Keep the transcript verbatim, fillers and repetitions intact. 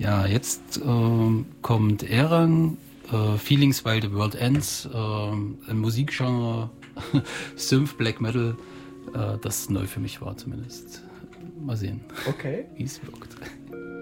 Ja, jetzt ähm, kommt Erang, äh, Feelings While the World Ends, äh, ein Musikgenre, Synth, Black Metal, äh, das neu für mich war zumindest. Mal sehen, okay. wie es wirkt.